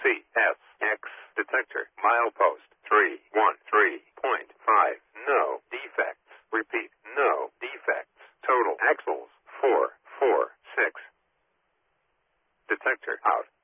CSX detector. Milepost 313.5. No defects. Repeat, no defects. Total axles 446. Detector out.